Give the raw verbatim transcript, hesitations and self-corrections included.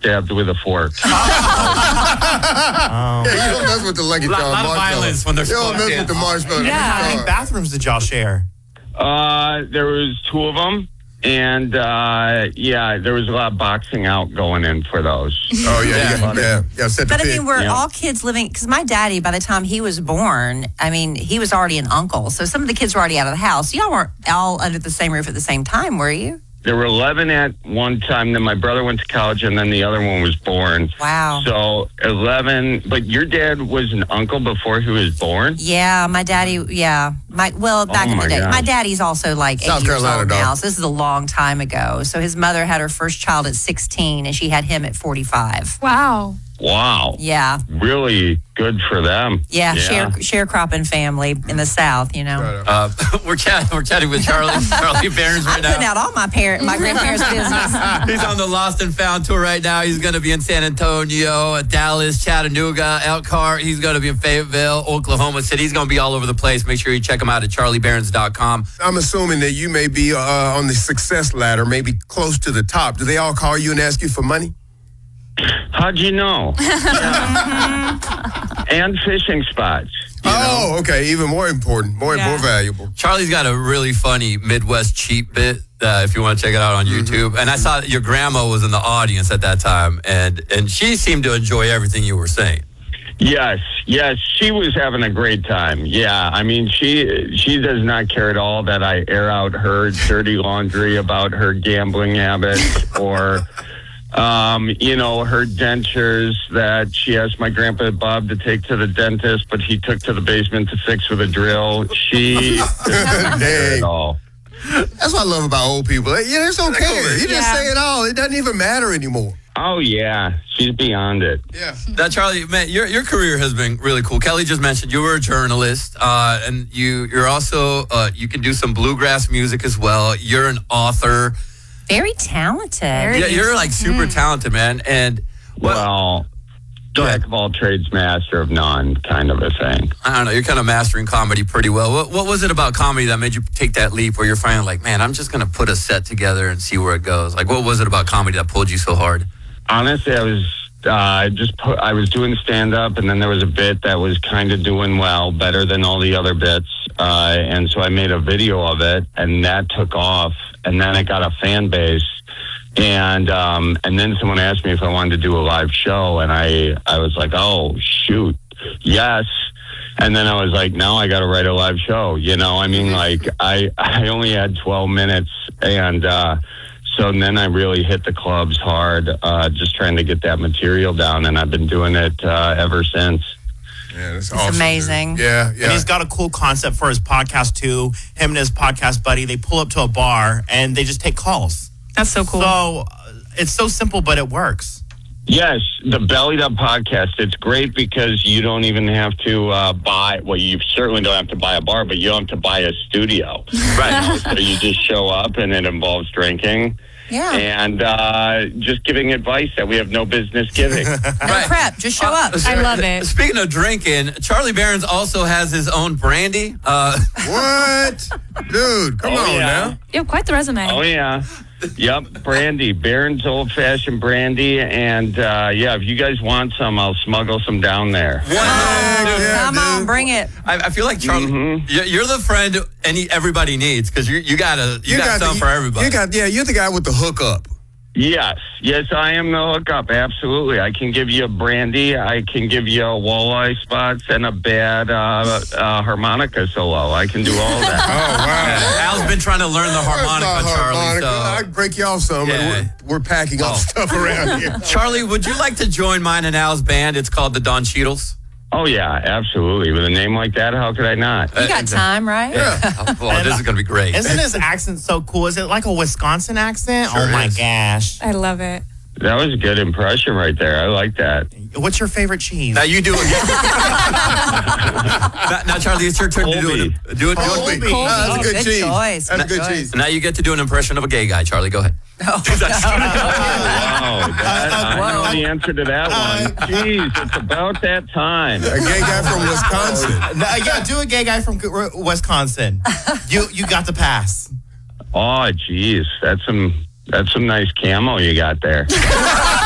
stabbed with a fork. um, yeah, you don't mess with the Lucky Charms. A lot of violence when they're You don't mess yeah. with the marshmallow. yeah. How many bathrooms did y'all share? Uh, there was two of them. And, uh, yeah, there was a lot of boxing out going in for those. Oh, yeah, yeah, yeah. yeah, yeah set the But I pit. mean, we're Yeah. all kids living, because my daddy, by the time he was born, I mean, he was already an uncle. So some of the kids were already out of the house. Y'all weren't all under the same roof at the same time, were you? There were eleven at one time. Then my brother went to college, and then the other one was born. Wow. So eleven. But your dad was an uncle before he was born? Yeah, my daddy, yeah. My Well, back Oh, in the my day. gosh. My daddy's also like eight South years Carolina, old dog. now. So this is a long time ago. So his mother had her first child at sixteen, and she had him at forty-five. Wow. Wow. Yeah. Really good for them. Yeah, share sharecropping family in the South, you know. Uh, we're, chat- we're chatting with Charlie Charlie Behrens right I'm now. putting out all my parent, my grandparents' business. He's on the Lost and Found tour right now. He's going to be in San Antonio, Dallas, Chattanooga, Elkhart. He's going to be in Fayetteville, Oklahoma City. He's going to be all over the place. Make sure you check him out at charlie behrens dot com. I'm assuming that you may be uh, on the success ladder, maybe close to the top. Do they all call you and ask you for money? How'd you know? Yeah. And fishing spots. you know? Oh, okay. Even more important, more Yeah. more valuable. Charlie's got a really funny Midwest cheap bit uh, if you want to check it out on YouTube. And I saw that your grandma was in the audience at that time, and, and she seemed to enjoy everything you were saying. Yes, yes, she was having a great time. Yeah, I mean, she she does not care at all that I air out her dirty laundry about her gambling habits or, um, you know, her dentures that she asked my grandpa Bob to take to the dentist, but he took to the basement to fix with a drill. She doesn't care at all. That's what I love about old people. Yeah, it's okay. You just Yeah. say it all. It doesn't even matter anymore. Oh yeah, she's beyond it. Yeah. Now, Charlie, man, your your career has been really cool. Kelly just mentioned you were a journalist, uh, and you you're also uh, you can do some bluegrass music as well. You're an author. Very talented. Yeah, you're like super talented, man. And what, Well, jack of all trades, master of none, kind of a thing. I don't know, you're kind of mastering comedy pretty well. What what was it about comedy that made you take that leap where you're finally like, man, I'm just gonna put a set together and see where it goes? Like, what was it about comedy that pulled you so hard? Honestly, I was uh, just put, I was doing stand up, and then there was a bit that was kind of doing well, better than all the other bits, uh, and so I made a video of it, and that took off, and then it got a fan base, and um, and then someone asked me if I wanted to do a live show, and I I was like, oh shoot, yes. And then I was like, now I got to write a live show. You know, I mean, like I I only had twelve minutes, and. Uh, So then I really hit the clubs hard, uh, just trying to get that material down, and I've been doing it uh, ever since. Yeah, that's It's awesome, amazing. dude. Yeah, And yeah. he's got a cool concept for his podcast too. Him and his podcast buddy, they pull up to a bar and they just take calls. That's so cool. So uh, it's so simple, but it works. Yes, the Bellied Up podcast, it's great because you don't even have to uh, buy, well, you certainly don't have to buy a bar, but you don't have to buy a studio. Right. So you just show up, and it involves drinking. Yeah. And uh, just giving advice that we have no business giving. No prep, just show up. I love it. Speaking of drinking, Charlie Behrens also has his own brandy. Uh, What? Dude, come Oh, on yeah. now. You have quite the resume. Oh, yeah. Yep, brandy. Barron's Old Fashioned Brandy. And, uh, yeah, if you guys want some, I'll smuggle some down there. one, Yeah, Come dude. on, bring it. I, I feel like Charlie, Mhm. you're, you're the friend any everybody needs because you you got a you, got, something the, for everybody. You got, yeah, you're the guy with the hookup. Yes, yes, I am the hookup. Absolutely, I can give you a brandy. I can give you a walleye spots and a bad uh, uh, harmonica solo. I can do all that. Oh, wow. Al's been trying to learn the harmonica, That's not Charlie. harmonica. I So. can break you off some. Yeah. and We're, we're packing Oh. off stuff around here. Charlie, would you like to join mine and Al's band? It's called the Don Cheadles. Oh yeah, absolutely. With a name like that, how could I not? You got time, right? Oh, well, this is going to be great. Isn't his accent so cool? Is it like a Wisconsin accent? Sure oh my is. gosh. I love it. That was a good impression right there. I like that. What's your favorite cheese? Now you do it. now, now, Charlie, it's your turn to do it. Do it. Do it. Colby. Colby. Ah, that's a Oh, good, good cheese. choice. That's a Good good choice. cheese. Now you get to do an impression of a gay guy. Charlie, go ahead. Wow, that, I know the answer to that one. Jeez, it's about that time. A gay guy from Wisconsin. No, yeah, do a gay guy from Wisconsin. You you got the pass. Oh, geez, that's some that's some nice camo you got there.